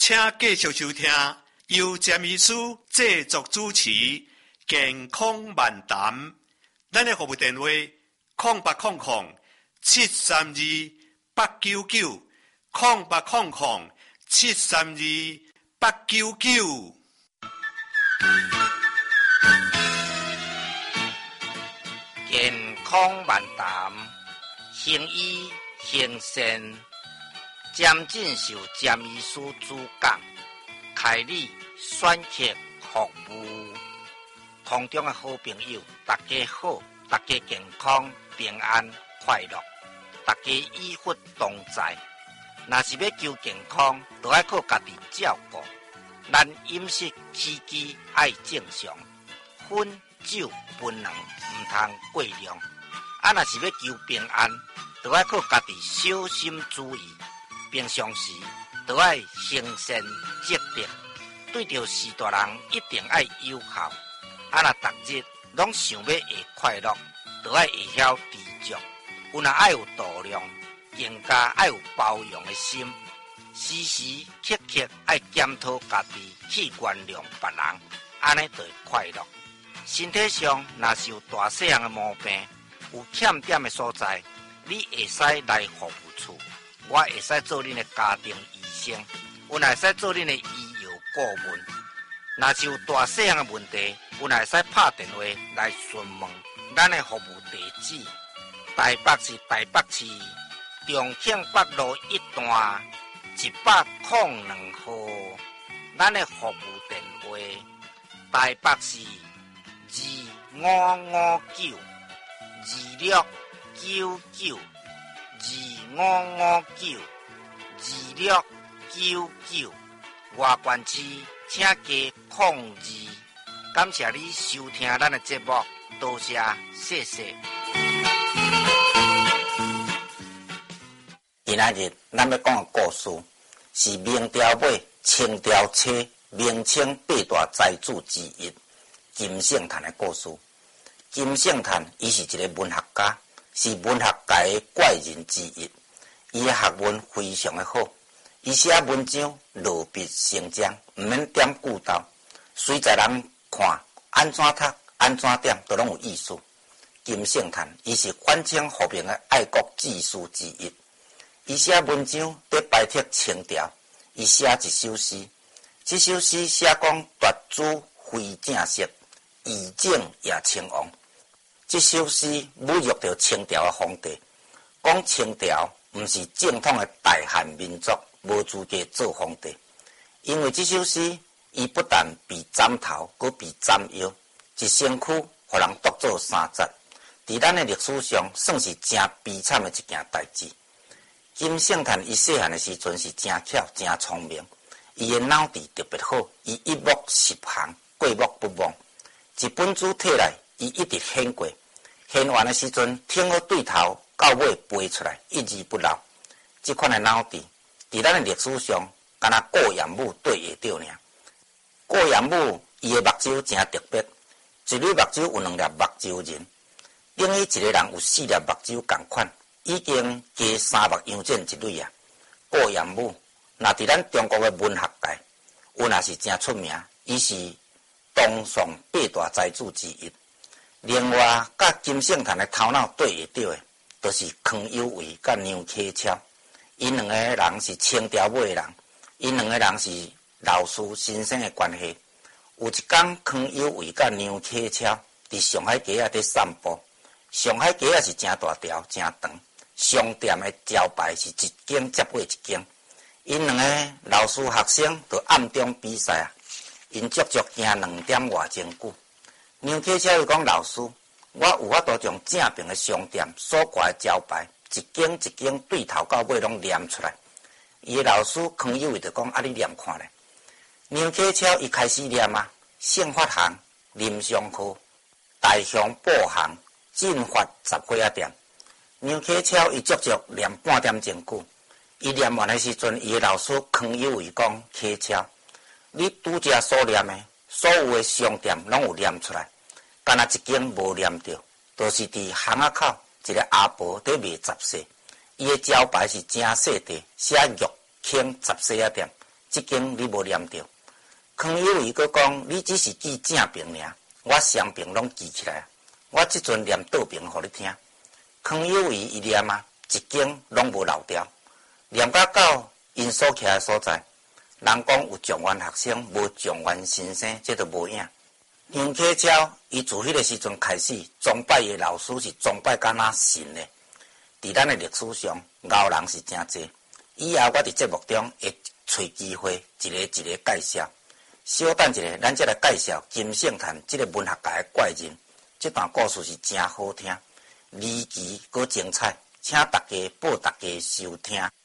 请继续收听由詹医师制作主持健康漫谈。咱的服务电话0800-732-899，0800-732-899。 健康漫谈，行医行善，詹进修詹医师主讲，开立选客服务。空中的好朋友，大家好，大家健康平安快乐，大家医福同在。若是要求健康，就要靠家己照顾。咱饮食起居爱正常，烟酒槟榔唔通过量。若是要求平安，就要靠家己小心注意。平常时就要行善积德，对着士大人一定要友好。若逐日拢想要会快乐，就要会晓知足。有若爱有度量，更加爱有包容的心。时时刻刻爱检讨家己，去原谅别人，安尼就会快乐。身体上若是有大细样的毛病，有欠点的所在，你会使来服务处，我会使做恁的家庭医生，我会使做恁的医药顾问。若是有大细样的问题，我会使拍电话来询问。咱的服务地址：台北市台北市重庆北路1段102号。咱的服务电话：台北市2559259925592699。外县市请加02。感谢你收听咱的节目，多谢，谢谢。今仔日咱要讲的故事是明朝尾清朝初明清八大财主之一金圣叹的故事。金圣叹伊是一个文学家，是文学界的怪人之一。伊的学问非常的好，伊写文章落笔成章，毋免点句头，随在人看安怎读安怎点都拢有意思。金圣叹伊是反清复明的爱国志士之一。伊写文章在摆脱清朝，伊写一首诗，这首诗写讲夺主非正式，以正也称王。这首诗侮辱着清朝的皇帝，讲清朝毋是正统的大汉民族，无资格做皇帝。因为这首诗，伊不但被斩头，阁被斩腰，一身躯互人夺做三节，伫咱的历史上算是真悲惨的一件代志。金圣叹伊细汉的时阵是真巧真聪明，伊的脑智特别好，伊一目十行，过目不忘。一本书摕来，伊一直显过，显完的时阵，听好对头到尾背出来，一字不漏。这款的脑智，伫咱的历史上，敢若顾炎武对会到尔。顾炎武伊的目睭真特别，一粒目睭有2粒目睭仁，等于一个人有4粒目睭同款。已经加3目样剪一类啊！顾炎武，那伫咱中国的文学界，有那是真出名，伊是东宋八大财主之一。另外，甲金圣叹的头脑对会到的，就是康有为甲梁启超。因两个人是清朝尾的人，因两个人是老师先生的关系。有一天，康有为甲梁启超伫上海街在散步，上海街是真大条、真长。商店的招牌是一间接过一间，因两个老师学生就暗中比赛啊，因足足行2点外钟久。梁启超就讲：“老师，我有法度将正平的商店所挂的招牌，一间一间对头到尾拢念出来。”伊的老师康有为就讲：“啊，你念看咧。”梁启超一开始念啊，宪法行、林上科、大雄步行、进发10花店。梁启超伊足足念半点钟久，伊念完的时阵，伊的老师康有为讲：“启超，你拄则所念的，所有的商店拢有念出来，敢若一间无念着，就是伫巷仔口一个阿婆在卖杂碎，伊的招牌是真细地，写玉庆杂碎仔店， 即间你无念着。康有为佫讲，你只是记正评尔，我双评拢记起来，我即阵念倒评互你听。康有为伊念啊，一间拢无漏掉，念甲到因所徛的所在，人讲有状元学生，无状元先生，这都无影。杨启超伊自迄个时阵开始崇拜的老师是崇拜敢若神的，伫咱的历史上，牛人是真济。以后我伫节目中会找机会一个一个介绍。稍等一下，咱再来介绍金圣叹这个文学界的怪人。这段故事是真好听，离奇佫精彩，请大家报大家收听。